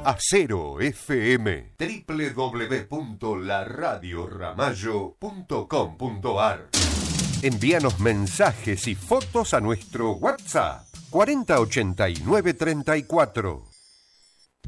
Acero FM, www.laradioramallo.com.ar. Envíanos mensajes y fotos a nuestro WhatsApp 408934.